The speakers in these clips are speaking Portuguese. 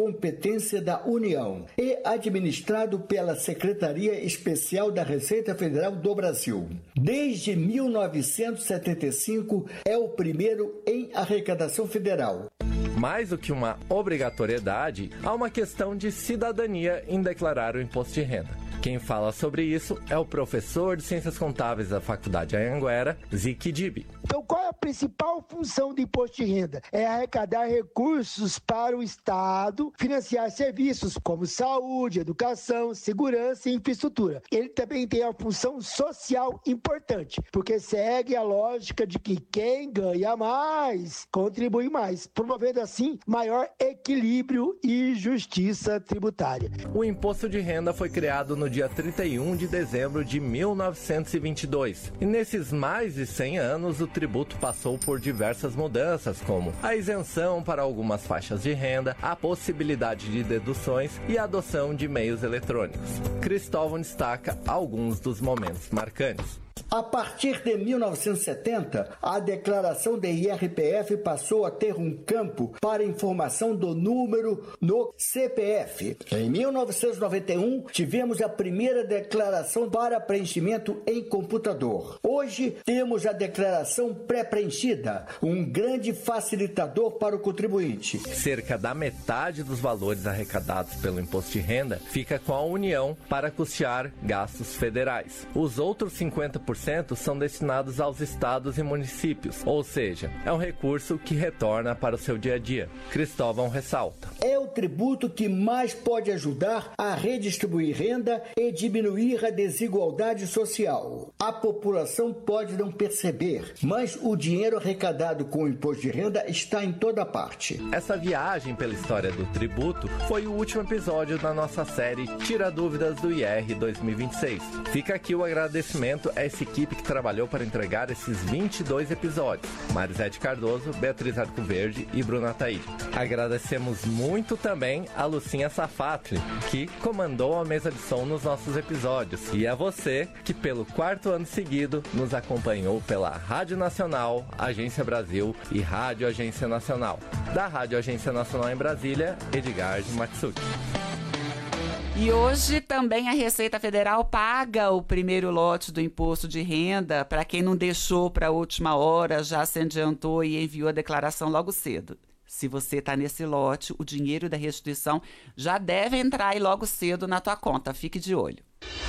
competência da União e administrado pela Secretaria Especial da Receita Federal do Brasil. Desde 1975, é o primeiro em arrecadação federal. Mais do que uma obrigatoriedade, há uma questão de cidadania em declarar o imposto de renda. Quem fala sobre isso é o professor de Ciências Contábeis da Faculdade Anhanguera, Zique Dibi. Então, qual é a principal função do imposto de renda? É arrecadar recursos para o Estado, financiar serviços como saúde, educação, segurança e infraestrutura. Ele também tem uma função social importante, porque segue a lógica de que quem ganha mais, contribui mais, promovendo assim maior equilíbrio e justiça tributária. O imposto de renda foi criado no dia 31 de dezembro de 1922. E nesses mais de 100 anos, o tributo passou por diversas mudanças, como a isenção para algumas faixas de renda, a possibilidade de deduções e a adoção de meios eletrônicos. Cristóvão destaca alguns dos momentos marcantes. A partir de 1970, a declaração de IRPF passou a ter um campo para informação do número no CPF. Em 1991, tivemos a primeira declaração para preenchimento em computador. Hoje, temos a declaração pré-preenchida, um grande facilitador para o contribuinte. Cerca da metade dos valores arrecadados pelo imposto de renda fica com a União para custear gastos federais. Os outros 50% são destinados aos estados e municípios, ou seja, é um recurso que retorna para o seu dia a dia. Cristóvão ressalta. É o tributo que mais pode ajudar a redistribuir renda e diminuir a desigualdade social. A população pode não perceber, mas o dinheiro arrecadado com o imposto de renda está em toda parte. Essa viagem pela história do tributo foi o último episódio da nossa série Tira Dúvidas do IR 2026. Fica aqui o agradecimento a essa equipe que trabalhou para entregar esses 22 episódios: Marisete Cardoso, Beatriz Arcoverde e Bruna Taide. Agradecemos muito também a Lucinha Safatli, que comandou a mesa de som nos nossos episódios, e a você que pelo 4º ano seguido nos acompanhou pela Rádio Nacional, Agência Brasil e Rádio Agência Nacional. Da Rádio Agência Nacional em Brasília, Edgar de Matsuki. E hoje também a Receita Federal paga o primeiro lote do imposto de renda para quem não deixou para a última hora, já se adiantou e enviou a declaração logo cedo. Se você está nesse lote, o dinheiro da restituição já deve entrar aí logo cedo na tua conta. Fique de olho.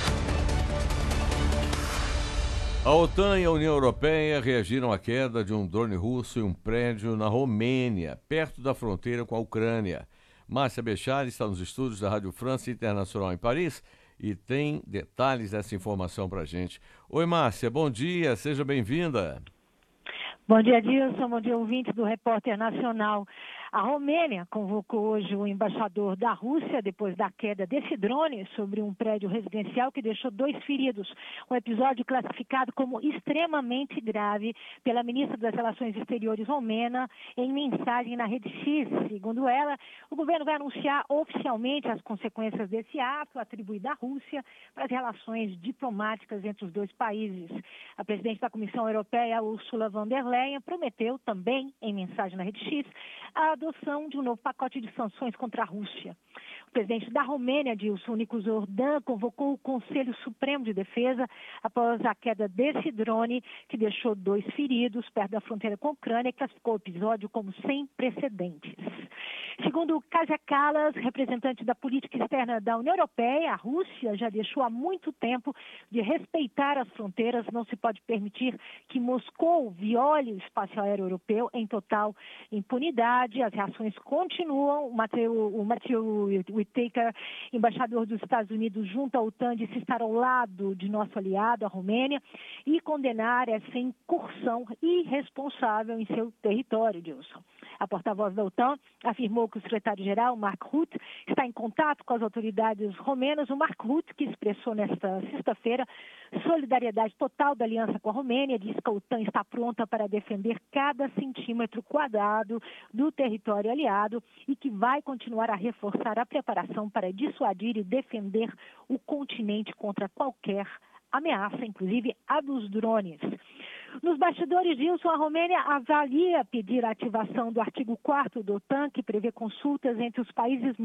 A OTAN e a União Europeia reagiram à queda de um drone russo em um prédio na Romênia, perto da fronteira com a Ucrânia. Márcia Bechara está nos estúdios da Rádio França Internacional em Paris e tem detalhes dessa informação para a gente. Oi, Márcia, bom dia, seja bem-vinda. Bom dia, Dilson, bom dia, ouvintes do Repórter Nacional. A Romênia convocou hoje o embaixador da Rússia depois da queda desse drone sobre um prédio residencial que deixou 2 feridos. Um episódio classificado como extremamente grave pela ministra das Relações Exteriores romena em mensagem na Rede X. Segundo ela, o governo vai anunciar oficialmente as consequências desse ato atribuído à Rússia para as relações diplomáticas entre os dois países. A presidente da Comissão Europeia, Ursula von der Leyen, prometeu também em mensagem na Rede X a adoção de um novo pacote de sanções contra a Rússia. O presidente da Romênia, Dilson Nicu Zordan, convocou o Conselho Supremo de Defesa após a queda desse drone que deixou 2 feridos perto da fronteira com a Ucrânia e classificou o episódio como sem precedentes. Segundo Kaja Kallas, representante da política externa da União Europeia, a Rússia já deixou há muito tempo de respeitar as fronteiras. Não se pode permitir que Moscou viole o espaço aéreo europeu em total impunidade. As reações continuam. O Matthew Whitaker, embaixador dos Estados Unidos junto à OTAN, disse estar ao lado de nosso aliado, a Romênia, e condenar essa incursão irresponsável em seu território, Dilson. A porta-voz da OTAN afirmou que o secretário-geral, Mark Rutte, está em contato com as autoridades romenas. O Mark Rutte, que expressou nesta sexta-feira solidariedade total da aliança com a Romênia, disse que a OTAN está pronta para defender cada centímetro quadrado do território aliado e que vai continuar a reforçar a preparação para dissuadir e defender o continente contra qualquer ameaça, inclusive a dos drones. Nos bastidores disso, a Romênia avalia pedir a ativação do artigo 4º da OTAN, que prevê consultas entre os países